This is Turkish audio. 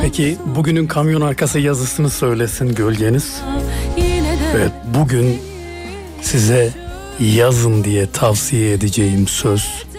Peki bugünün kamyon arkası yazısını söylesin gölgeniz. Evet, bugün size yazın diye tavsiye edeceğim söz